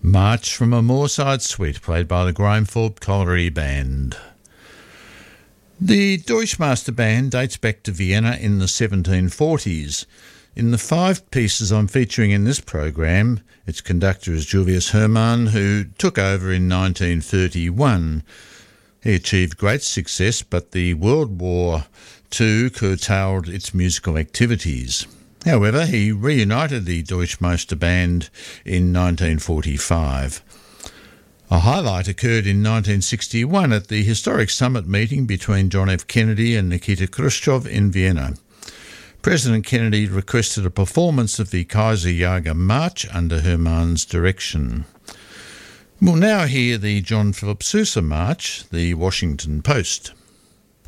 March from a Moorside Suite, played by the Grimethorpe Colliery Band. The Deutschmaster Band dates back to Vienna in the 1740s. In the 5 pieces I'm featuring in this program, its conductor is Julius Hermann, who took over in 1931. He achieved great success, but the World War II curtailed its musical activities. However, he reunited the Deutschmaster Band in 1945. A highlight occurred in 1961 at the historic summit meeting between John F. Kennedy and Nikita Khrushchev in Vienna. President Kennedy requested a performance of the Kaiserjäger March under Hermann's direction. We'll now hear the John Philip Sousa March, the Washington Post.